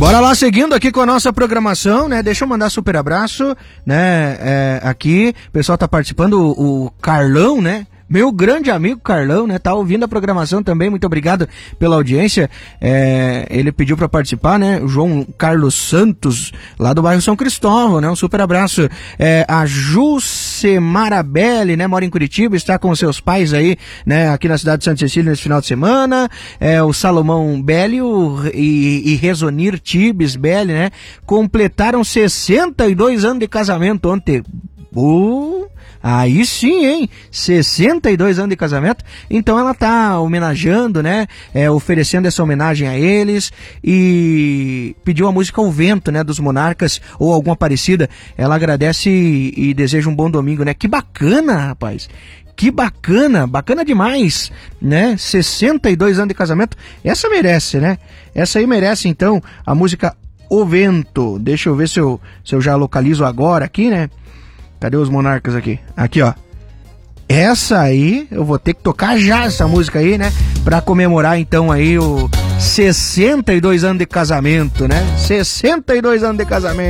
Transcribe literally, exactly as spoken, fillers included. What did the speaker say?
Bora lá, seguindo aqui com a nossa programação, né? Deixa eu mandar super abraço, né? É, aqui, o pessoal tá participando, o, o Carlão, né? Meu grande amigo Carlão, né? Tá ouvindo a programação também, muito obrigado pela audiência. É, ele pediu para participar, né? O João Carlos Santos, lá do bairro São Cristóvão, né? Um super abraço. É, a Jucemara Belli, né? Mora em Curitiba, está com seus pais aí, né? Aqui na cidade de Santa Cecília nesse final de semana. É, o Salomão Belli o, e, e Rezonir Tibes Belli, né? Completaram sessenta e dois anos de casamento ontem. Uh, aí sim, hein? sessenta e dois anos de casamento. Então ela tá homenageando, né? É, oferecendo essa homenagem a eles e pediu a música O Vento, né? Dos Monarcas ou alguma parecida. Ela agradece e, e deseja um bom domingo, né? Que bacana, rapaz! Que bacana, bacana demais, né? sessenta e dois anos de casamento. Essa merece, né? Essa aí merece, então, a música O Vento. Deixa eu ver se eu, se eu já localizo agora aqui, né? Cadê os Monarcas aqui? Aqui, ó. Essa aí, eu vou ter que tocar já essa música aí, né? Pra comemorar, então, aí o sessenta e dois anos de casamento, né? sessenta e dois anos de casamento.